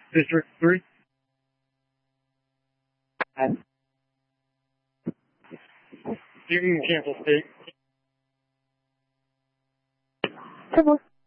District 3. You can cancel state. 这不